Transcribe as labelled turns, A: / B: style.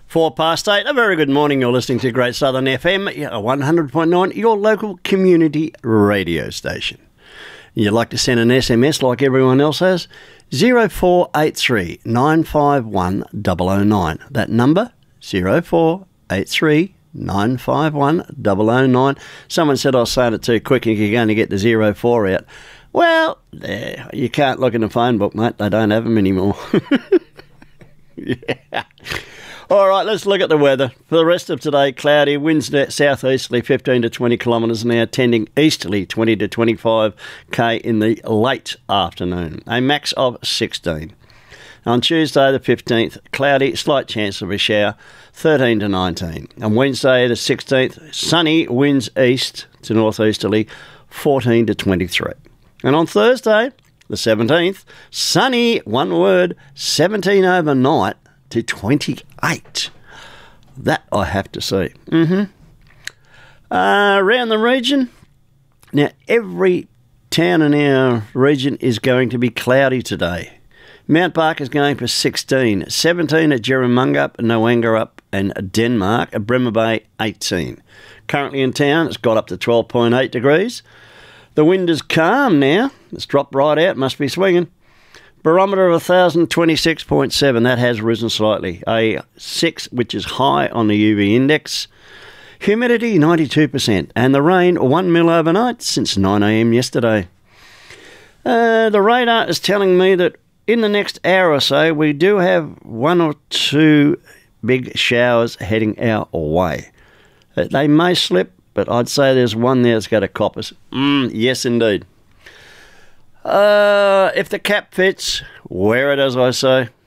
A: 8:04. A very good morning. You're listening to Great Southern FM, 100.9, your local community radio station. You'd like to send an SMS like everyone else has? 0483 951 009. That number, 0483 951 009. Someone said I was saying it too quick and you're going to get the 04 out. Well, you can't look in the phone book, mate. They don't have them anymore. Yeah. All right, let's look at the weather. For the rest of today, cloudy, winds southeasterly 15 to 20 kilometres an hour, tending easterly 20 to 25 k in the late afternoon, a max of 16. On Tuesday the 15th, cloudy, slight chance of a shower, 13 to 19. On Wednesday the 16th, sunny, winds east to northeasterly, 14 to 23. And on Thursday the 17th, sunny, one word, 17 overnight to 28. That I have to see. Around the region, now every town in our region is going to be cloudy today. Mount Barker is going for 16, 17 at Jerramungup, Noangarup and Denmark, at Bremer Bay 18. Currently in town, it's got up to 12.8 degrees. The wind is calm now. It's dropped right out, must be swinging. Barometer of 1026.7, that has risen slightly. A 6, which is high on the UV index. Humidity 92%, and the rain 1 mil overnight since 9 a.m. yesterday. The radar is telling me that in the next hour or so, we do have 1 or 2 big showers heading our way. They may slip, but I'd say there's one there that's going to cop us. Yes, indeed. If the cap fits, wear it, as I say.